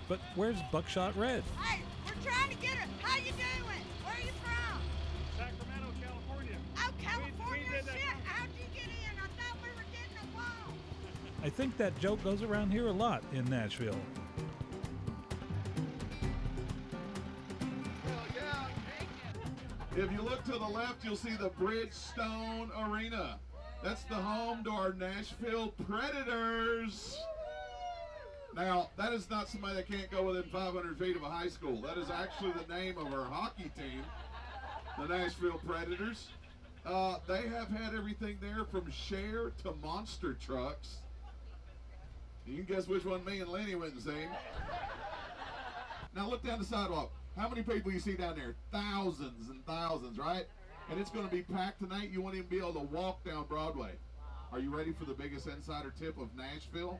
But where's Buckshot Red? Hey, we're trying to get it. How you doing? Where are you from? Sacramento, California. Oh, California, We did that shit. wrong. How'd you get in? I thought we were getting a wall. I think that joke goes around here a lot in Nashville. Well, yeah. If you look to the left, you'll see the Bridgestone Arena. That's the home to our Nashville Predators. Now, that is not somebody that can't go within 500 feet of a high school. That is actually the name of our hockey team, the Nashville Predators. They have had everything there from Share to monster trucks. You can guess which one me and Lenny went and seen. Now look down the sidewalk. How many people you see down there? Thousands and thousands, right? And it's going to be packed tonight. You won't even be able to walk down Broadway. Are you ready for the biggest insider tip of Nashville?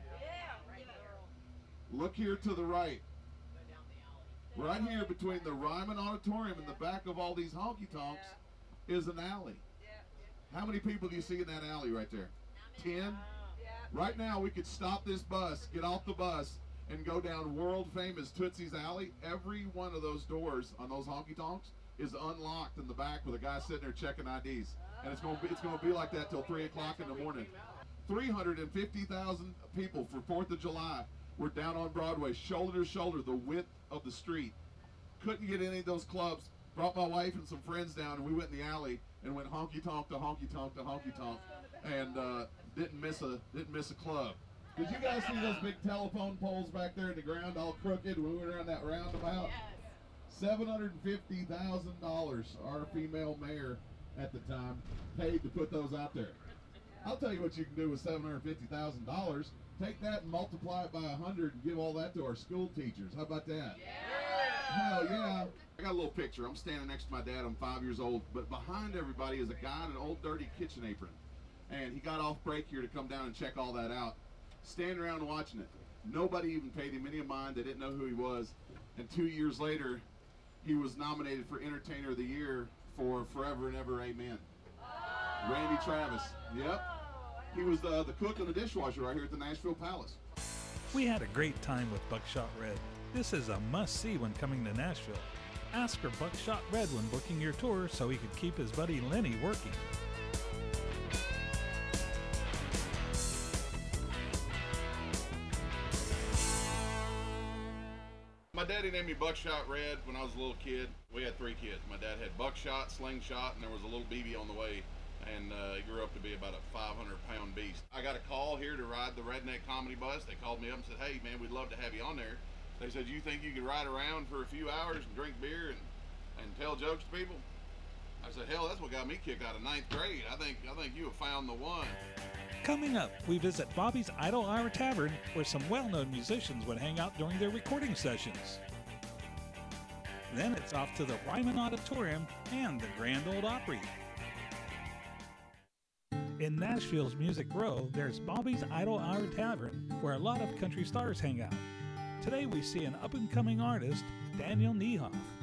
Look here to the right. Right here between the Ryman Auditorium and the back of all these honky-tonks is an alley. How many people do you see in that alley right there? 10? Right now we could stop this bus, get off the bus, and go down world-famous Tootsie's Alley. Every one of those doors on those honky-tonks is unlocked in the back with a guy sitting there checking IDs. And it's going to be like that till 3 o'clock in the morning. 350,000 people for 4th of July. We're down on Broadway, shoulder to shoulder, the width of the street. Couldn't get any of those clubs. Brought my wife and some friends down, and we went in the alley and went honky tonk to honky tonk to honky tonk, and didn't miss a club. Did you guys see those big telephone poles back there in the ground, all crooked when we were around that roundabout? Yes. $750,000. Our female mayor at the time paid to put those out there. I'll tell you what you can do with $750,000. Take that and multiply it by 100 and give all that to our school teachers. How about that? Yeah! Hell yeah! I got a little picture. I'm standing next to my dad. I'm 5 years old. But behind everybody is a guy in an old dirty kitchen apron. And he got off break here to come down and check all that out. Standing around watching it. Nobody even paid him any mind. They didn't know who he was. And 2 years later, he was nominated for Entertainer of the Year for Forever and Ever Amen. Randy Travis. Yep. He was the cook and the dishwasher right here at the Nashville Palace. We had a great time with Buckshot Red. This is a must-see when coming to Nashville. Ask for Buckshot Red when booking your tour so he could keep his buddy Lenny working. My daddy named me Buckshot Red when I was a little kid. We had 3 kids. My dad had Buckshot, Slingshot, and there was a little BB on the way. And he grew up to be about a 500-pound beast. I got a call here to ride the Redneck Comedy Bus. They called me up and said, hey, man, we'd love to have you on there. They said, you think you could ride around for a few hours and drink beer and tell jokes to people? I said, hell, that's what got me kicked out of 9th grade. I think you have found the one. Coming up, we visit Bobby's Idle Hour Tavern, where some well-known musicians would hang out during their recording sessions. Then it's off to the Ryman Auditorium and the Grand Ole Opry. In Nashville's Music Row, there's Bobby's Idle Hour Tavern, where a lot of country stars hang out. Today we see an up-and-coming artist, Daniel Niehoff.